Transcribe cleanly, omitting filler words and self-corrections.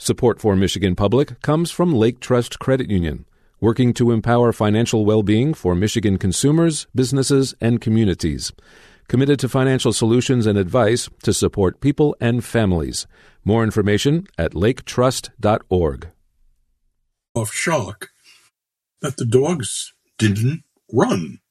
Support for Michigan Public comes from Lake Trust Credit Union, working to empower financial well-being for Michigan consumers, businesses, and communities. Committed to financial solutions and advice to support people and families. More information at laketrust.org. Of shock that the dogs didn't run.